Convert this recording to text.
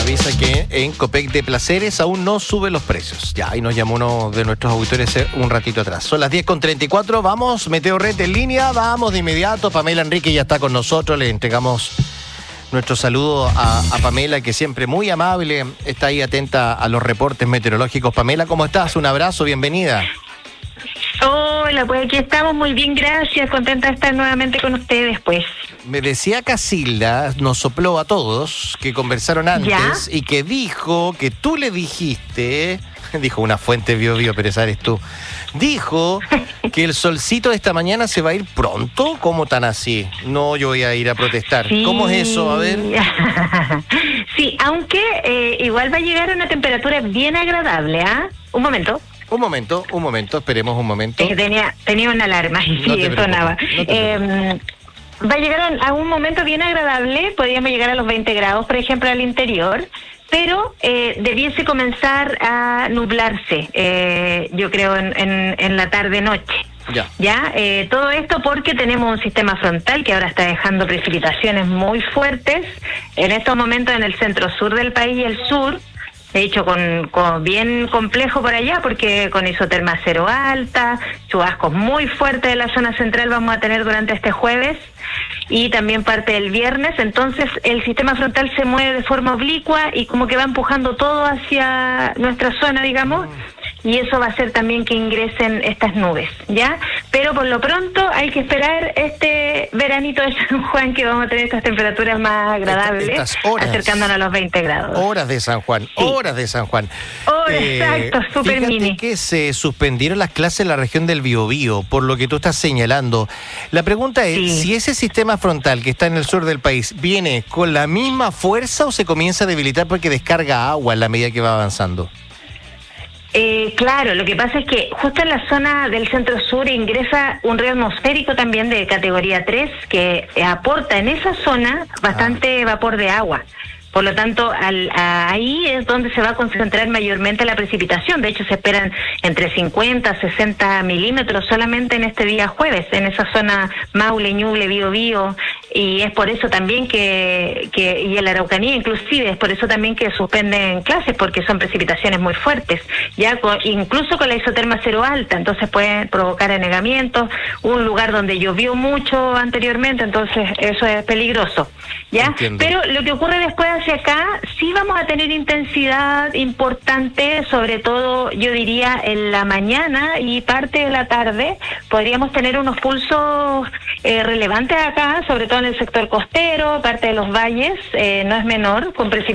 avisa que en Copec de Placeres aún no suben los precios. Ya, ahí nos llamó uno de nuestros auditores un ratito atrás. Son las 10:34, vamos, Meteorred en línea, vamos de inmediato. Pamela Enrique ya está con nosotros, le entregamos nuestro saludo a Pamela, que siempre muy amable, está ahí atenta a los reportes meteorológicos. Pamela, ¿cómo estás? Un abrazo, bienvenida. Hola, pues aquí estamos muy bien, gracias, contenta de estar nuevamente con ustedes, pues. Me decía Casilda, nos sopló a todos, que conversaron antes y que dijo que tú le dijiste, dijo una fuente Bio, pero esa eres tú, dijo que el solcito de esta mañana se va a ir pronto. ¿Cómo tan así? No, yo voy a ir a protestar. Sí. ¿Cómo es eso? A ver. Sí, aunque igual va a llegar a una temperatura bien agradable, ¿ah? Un momento, esperemos un momento. Tenía una alarma y sí, sonaba. Va a llegar a un momento bien agradable, podríamos llegar a los 20 grados, por ejemplo, al interior, pero debiese comenzar a nublarse, yo creo, en la tarde-noche. ¿Ya? Todo esto porque tenemos un sistema frontal que ahora está dejando precipitaciones muy fuertes, en estos momentos en el centro-sur del país y el sur. De hecho, con bien complejo por allá, porque con isoterma cero alta, chubascos muy fuertes de la zona central vamos a tener durante este jueves y también parte del viernes. Entonces, el sistema frontal se mueve de forma oblicua y como que va empujando todo hacia nuestra zona, digamos, y eso va a hacer también que ingresen estas nubes, ¿ya? Pero por lo pronto hay que esperar este veranito de San Juan, que vamos a tener estas temperaturas más agradables, estas horas, acercándonos a los 20 grados. Horas de San Juan, sí. Horas de San Juan. Exacto, súper mini. Que se suspendieron las clases en la región del Biobío, por lo que tú estás señalando. La pregunta es, si ese sistema frontal que está en el sur del país viene con la misma fuerza o se comienza a debilitar porque descarga agua en la medida que va avanzando. Claro, lo que pasa es que justo en la zona del centro-sur ingresa un río atmosférico también de categoría 3 que aporta en esa zona bastante vapor de agua. Por lo tanto, ahí es donde se va a concentrar mayormente la precipitación. De hecho, se esperan entre 50 a 60 milímetros solamente en este día jueves, en esa zona Maule, Ñuble, Biobío, y es por eso también y en la Araucanía inclusive, es por eso también que suspenden clases, porque son precipitaciones muy fuertes, ya incluso con la isoterma cero alta, entonces pueden provocar anegamientos, un lugar donde llovió mucho anteriormente, entonces eso es peligroso, ¿ya? Entiendo. Pero lo que ocurre después hacia acá, sí vamos a tener intensidad importante, sobre todo yo diría en la mañana y parte de la tarde, podríamos tener unos pulsos relevantes acá, sobre todo en el sector costero, parte de los valles, no es menor, con precipitaciones